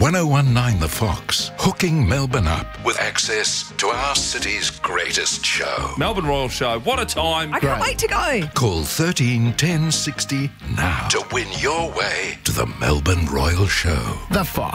1019 The Fox, hooking Melbourne up with access to our city's greatest show. Melbourne Royal Show. What a time. I can't wait to go. Call 13 10 60 now to win your way to the Melbourne Royal Show. The Fox.